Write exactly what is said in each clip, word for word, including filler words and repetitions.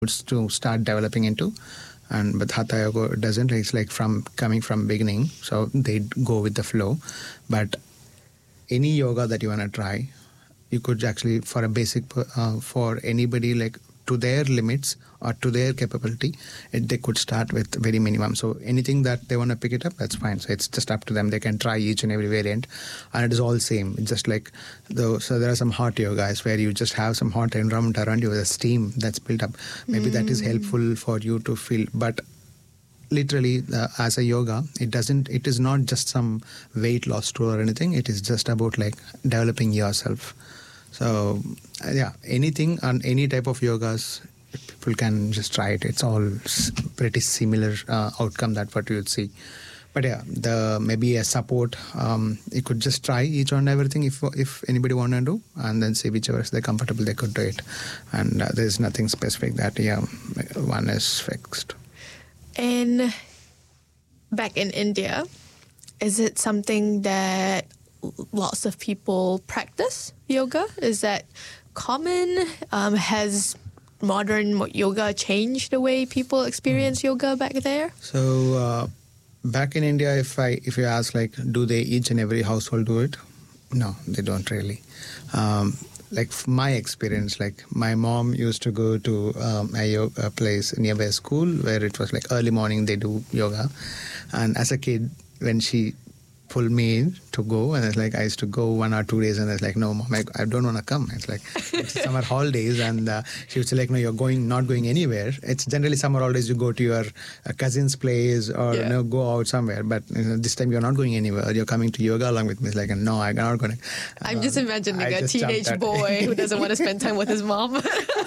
to start developing into. And but Hatha Yoga doesn't. It's like from coming from beginning, so they go with the flow. But any yoga that you want to try, you could actually, for a basic, uh, for anybody like to their limits or to their capability, it, they could start with very minimum. So anything that they want to pick it up, that's fine. So it's just up to them. They can try each and every variant, and it is all same. It's just like the, so there are some hot yogas where you just have some hot environment around you with a steam that's built up. Maybe mm. that is helpful for you to feel, but literally uh, as a yoga, it doesn't, it is not just some weight loss tool or anything. It is just about like developing yourself. So uh, yeah, anything and any type of yogas, people can just try it. It's all pretty similar uh, outcome that what you would see. But yeah, the maybe a support, um, you could just try each and everything if if anybody want to do, and then see whichever is they're comfortable, they could do it. And uh, there's nothing specific that, yeah, one is fixed. And back in India, is it something that lots of people practice yoga? Is that common? Um, has modern yoga changed the way people experience yoga back there? So uh, back in India, if I if you ask like, do they each and every household do it? No, they don't really. Um, like my experience, like my mom used to go to um, a yoga place nearby a school where it was like early morning they do yoga, and as a kid when she pulled me in to go, and it's like I used to go one or two days, and it's like, no, mom, I, I don't want to come. It's like it's summer holidays, and uh, she would say like, no, you're going, not going anywhere. It's generally summer holidays, you go to your uh, cousin's place or yeah. you know, go out somewhere. But you know, this time you're not going anywhere. You're coming to yoga along with me. It's like, no, I'm not going to. Uh, I'm just imagining I a just teenage boy who doesn't want to spend time with his mom.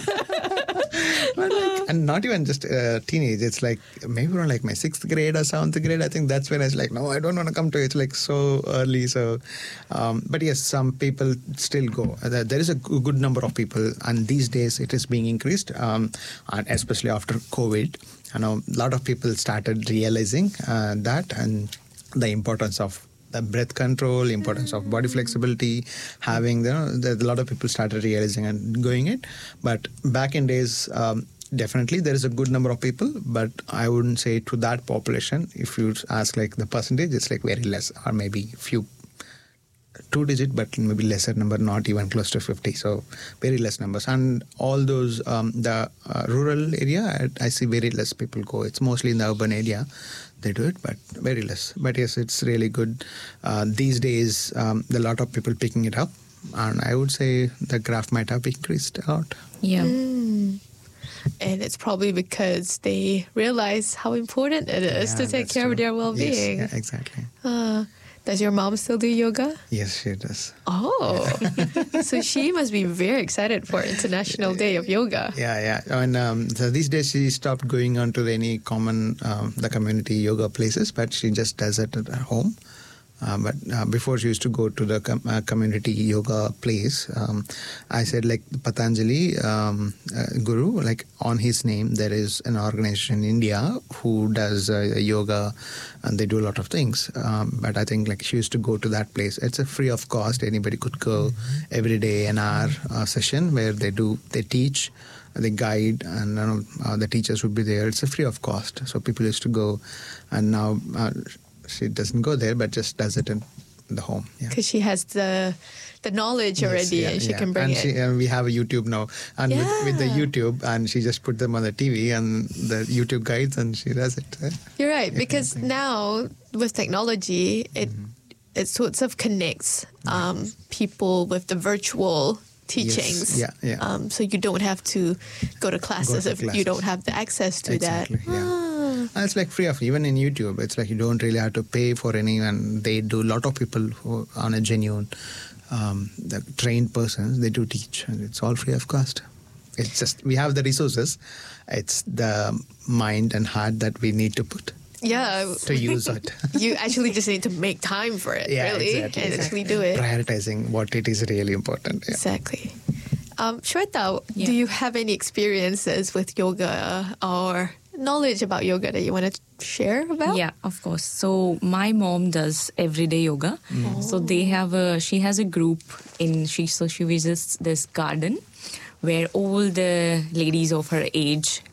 But like, and not even just uh, teenage. It's like maybe around like my sixth grade or seventh grade. I think that's when I was like, no, I don't want to come to it. It's like so early. So, um, but yes, some people still go. There is a good number of people, and these days it is being increased, um, and especially after COVID. I know a lot of people started realizing uh, that and the importance of the breath control, importance of body flexibility, having, you know, a lot of people started realizing and going it. But back in days, um, definitely there is a good number of people, but I wouldn't say to that population. If you ask like the percentage, it's like very less, or maybe few, two digit, but maybe lesser number, not even close to fifty. So very less numbers. And all those, um, the uh, rural area, I, I see very less people go. It's mostly in the urban area. They do it, but very less. But yes, it's really good. Uh, these days, um, there are a lot of people picking it up, and I would say the graph might have increased a lot. Yeah. Mm. And it's probably because they realize how important it is yeah, to take care true. of their well-being. Yes, yeah, exactly. Uh, does your mom still do yoga? Yes, she does. Oh, yeah. So she must be very excited for International Day of Yoga. Yeah, yeah. And um, so these days she stopped going on to any common, um, the community yoga places, but she just does it at home. Uh, but uh, before she used to go to the com- uh, community yoga place, um, I said like Patanjali um, uh, Guru, like on his name, there is an organization in India who does uh, yoga, and they do a lot of things. Um, but I think like she used to go to that place. It's a free of cost. Anybody could go every day, an hour uh, session where they do, they teach, they guide, and you know, uh, the teachers would be there. It's a free of cost. So people used to go, and now uh, she doesn't go there, but just does it in the home. Because yeah. she has the the knowledge yes, already, yeah, and she yeah. can bring and it. She, and we have a YouTube now, and yeah. with, with the YouTube, and she just put them on the T V and the YouTube guides, and she does it. Eh? You're right, yeah, because now with technology, it mm-hmm. it sort of connects um, people with the virtual teachings. Yes. Yeah, yeah. Um, so you don't have to go to classes go to if classes. you don't have the access to exactly, that. Yeah. Ah. And it's like free of, even in YouTube, it's like you don't really have to pay for anyone. They do, a lot of people who are on a genuine, um, the trained persons, they do teach, and it's all free of cost. It's just, we have the resources. It's the mind and heart that we need to put. Yeah. To use it. You actually just need to make time for it, yeah, really, exactly, and exactly. actually do it. Prioritizing what it is really important. Yeah. Exactly. Um, Shweta, yeah. do you have any experiences with yoga or knowledge about yoga that you want to share about? Yeah, of course. So my mom does everyday yoga. Mm. Oh. So they have a, she has a group in, she, so she visits this garden where all the ladies of her age